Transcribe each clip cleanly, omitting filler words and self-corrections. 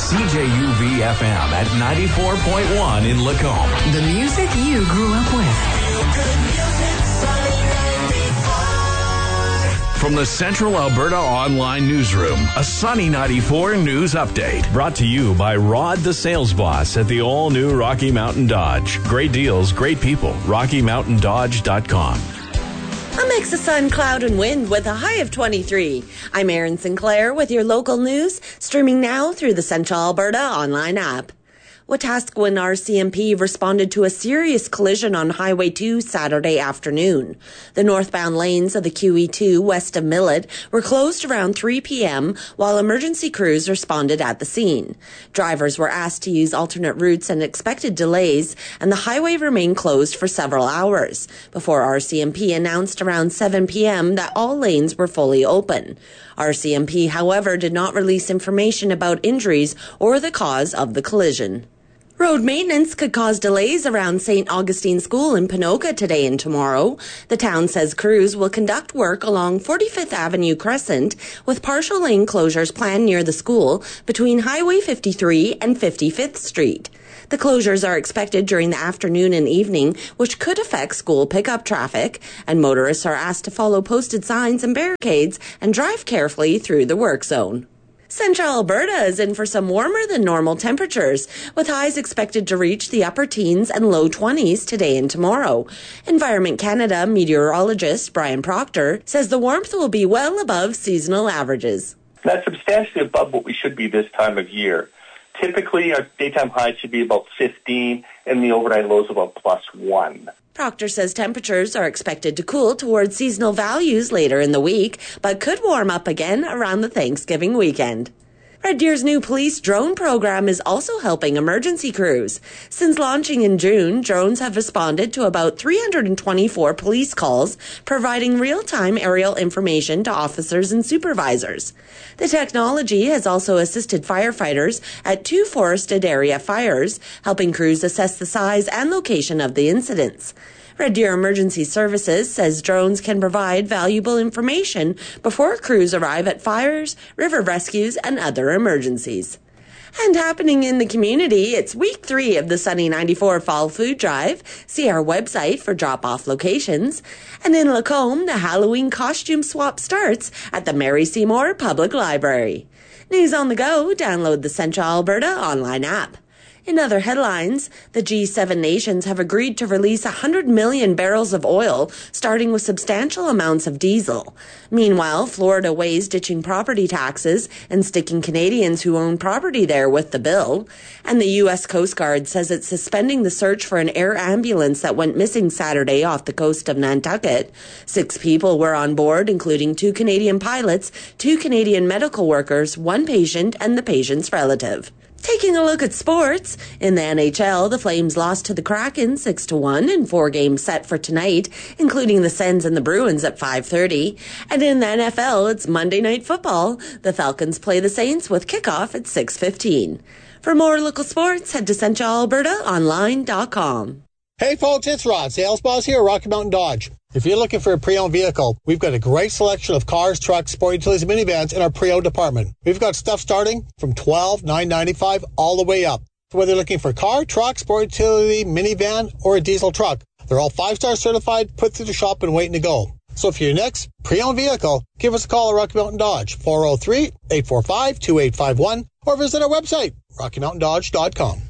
CJUV-FM at 94.1 in Lacombe. The music you grew up with. From the Central Alberta Online Newsroom, a Sunny 94 news update. Brought to you by Rod the Sales Boss at the all-new Rocky Mountain Dodge. Great deals, great people. RockyMountainDodge.com. A mix of sun, cloud, and wind with a high of 23. I'm Erin Sinclair with your local news, streaming now through the Central Alberta Online app. Wetaskiwin RCMP responded to a serious collision on Highway 2 Saturday afternoon. The northbound lanes of the QE2 west of Millet were closed around 3 p.m. while emergency crews responded at the scene. Drivers were asked to use alternate routes and expected delays, and the highway remained closed for several hours before RCMP announced around 7 p.m. that all lanes were fully open. RCMP, however, did not release information about injuries or the cause of the collision. Road maintenance could cause delays around St. Augustine School in Ponoka today and tomorrow. The town says crews will conduct work along 45th Avenue Crescent with partial lane closures planned near the school between Highway 53 and 55th Street. The closures are expected during the afternoon and evening, which could affect school pickup traffic, and motorists are asked to follow posted signs and barricades and drive carefully through the work zone. Central Alberta is in for some warmer than normal temperatures, with highs expected to reach the upper teens and low 20s today and tomorrow. Environment Canada meteorologist Brian Proctor says the warmth will be well above seasonal averages. That's substantially above what we should be this time of year. Typically, our daytime highs should be about 15 and the overnight lows about +1. Proctor says temperatures are expected to cool towards seasonal values later in the week, but could warm up again around the Thanksgiving weekend. Red Deer's new police drone program is also helping emergency crews. Since launching in June, drones have responded to about 324 police calls, providing real-time aerial information to officers and supervisors. The technology has also assisted firefighters at 2 forested area fires, helping crews assess the size and location of the incidents. Red Deer Emergency Services says drones can provide valuable information before crews arrive at fires, river rescues, and other emergencies. And happening in the community, it's week 3 of the Sunny 94 Fall Food Drive. See our website for drop-off locations. And in Lacombe, the Halloween costume swap starts at the Mary Seymour Public Library. News on the go, download the Central Alberta online app. In other headlines, the G7 nations have agreed to release 100 million barrels of oil, starting with substantial amounts of diesel. Meanwhile, Florida weighs ditching property taxes and sticking Canadians who own property there with the bill. And the U.S. Coast Guard says it's suspending the search for an air ambulance that went missing Saturday off the coast of Nantucket. 6 people were on board, including 2 Canadian pilots, 2 Canadian medical workers, 1 patient, and the patient's relative. Taking a look at sports, in the NHL, the Flames lost to the Kraken 6-1 in 4 games set for tonight, including the Sens and the Bruins at 5:30. And in the NFL, it's Monday Night Football. The Falcons play the Saints with kickoff at 6:15. For more local sports, head to CentralAlbertaOnline.com. Hey folks, it's Rod, Sales Boss here at Rocky Mountain Dodge. If you're looking for a pre-owned vehicle, we've got a great selection of cars, trucks, sport utilities, and minivans in our pre-owned department. We've got stuff starting from $12,995 all the way up. So whether you're looking for a car, truck, sport utility, minivan, or a diesel truck, they're all 5-star certified, put through the shop and waiting to go. So for your next pre-owned vehicle, give us a call at Rocky Mountain Dodge, 403-845-2851, or visit our website, RockyMountainDodge.com.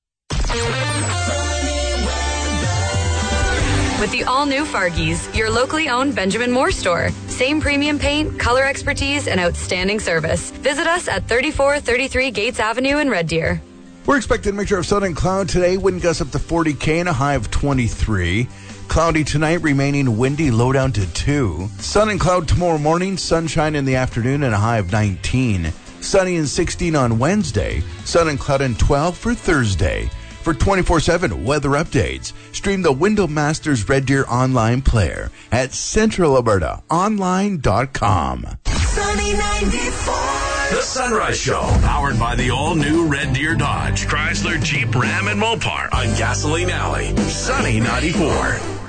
With the all-new Fargies, your locally owned Benjamin Moore store. Same premium paint, color expertise, and outstanding service. Visit us at 3433 Gates Avenue in Red Deer. We're expecting a mixture of sun and cloud today. Wind gusts up to 40 and a high of 23. Cloudy tonight, remaining windy, low down to 2. Sun and cloud tomorrow morning, sunshine in the afternoon and a high of 19. Sunny and 16 on Wednesday. Sun and cloud and 12 for Thursday. For 24/7 weather updates, stream the Window Masters Red Deer online player at CentralAlbertaOnline.com. Sunny 94. The Sunrise Show, powered by the all-new Red Deer Dodge, Chrysler, Jeep, Ram, and Mopar on Gasoline Alley. Sunny 94.